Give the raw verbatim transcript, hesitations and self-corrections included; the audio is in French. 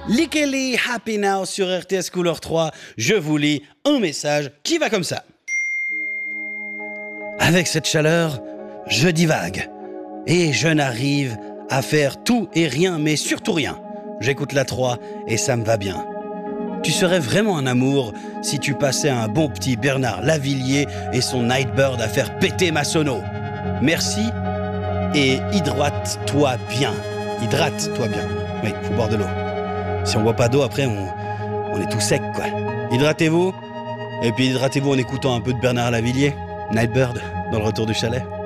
Likely Happy Now sur R T S Couleur trois. Je vous lis un message qui va comme ça. Avec cette chaleur, je divague. Et je n'arrive à faire tout et rien, mais surtout rien. J'écoute la trois et ça me va bien. Tu serais vraiment un amour si tu passais un bon petit Bernard Lavilliers et son Nightbird à faire péter ma sono. Merci et hydrate-toi bien. Hydrate-toi bien. Oui, faut boire de l'eau. Si on boit pas d'eau, après, on, on est tout sec, quoi. Hydratez-vous, et puis hydratez-vous en écoutant un peu de Bernard Lavilliers, Nightbird, dans le retour du chalet.